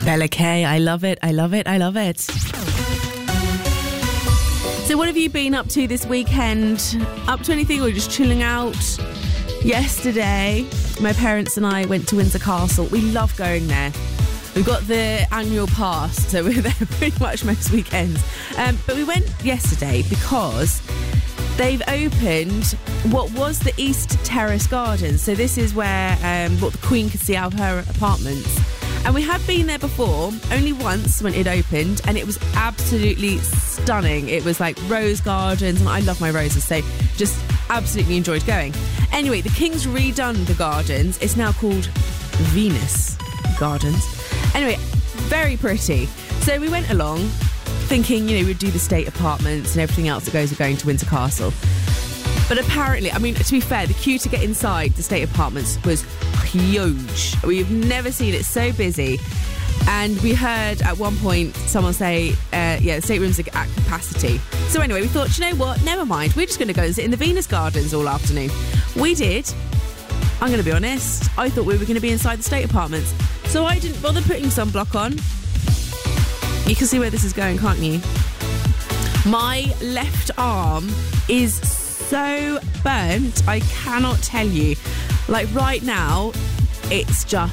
Bella Kay, I love it, I love it, I love it. So what have you been up to this weekend? Up to anything, or just chilling out? Yesterday, my parents and I went to Windsor Castle. We love going there. We've got the annual pass, so we're there pretty much most weekends. But we went yesterday because they've opened what was the East Terrace Gardens. So this is where the Queen could see out of her apartments. And we had been there before, only once when it opened, and it was absolutely stunning. It was like rose gardens, and I love my roses, so just absolutely enjoyed going. Anyway, the King's redone the gardens. It's now called Venus Gardens. Anyway, very pretty. So we went along thinking, we'd do the state apartments and everything else that goes with going to Windsor Castle. But apparently, to be fair, the queue to get inside the state apartments was huge. We've never seen it so busy. And we heard at one point someone say, the staterooms are at capacity. So anyway, we thought, you know what? Never mind. We're just going to go and sit in the Venus Gardens all afternoon. We did. I'm going to be honest. I thought we were going to be inside the state apartments. So I didn't bother putting sunblock on. You can see where this is going, can't you? My left arm is so burnt, I cannot tell you. Like right now, it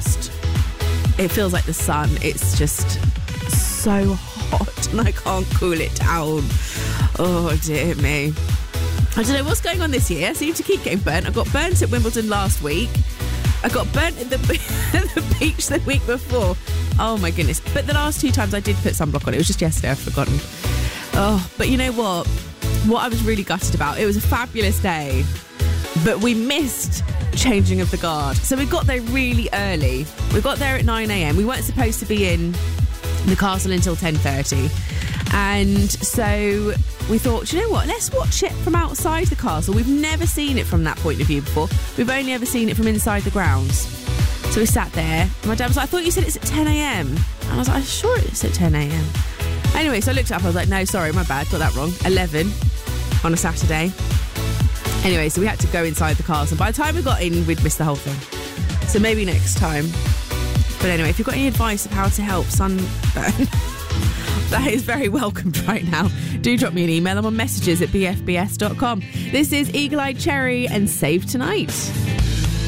feels like the sun. It's just so hot and I can't cool it down. Oh dear me. I don't know what's going on this year. I seem to keep getting burnt. I got burnt at Wimbledon last week. I got burnt at the beach the week before. Oh my goodness. But the last 2 times I did put sunblock on. It was just yesterday, I've forgotten. Oh, but you know what? What I was really gutted about, it was a fabulous day, but we missed changing of the guard. So we got there really early. We got there at 9 a.m. We weren't supposed to be in the castle until 10:30. And so we thought, you know what, let's watch it from outside the castle. We've never seen it from that point of view before. We've only ever seen it from inside the grounds. So we sat there. And my dad was like, I thought you said it's at 10 a.m. And I was like, I'm sure it's at 10 a.m. Anyway, so I looked it up. I was like, no, sorry, my bad. Got that wrong. 11 on a Saturday. Anyway, so we had to go inside the castle. By the time we got in, we'd missed the whole thing. So maybe next time. But anyway, if you've got any advice of how to help sunburn, that is very welcomed right now. Do drop me an email. I'm on messages@bfbs.com. This is Eagle Eye Cherry and Save Tonight.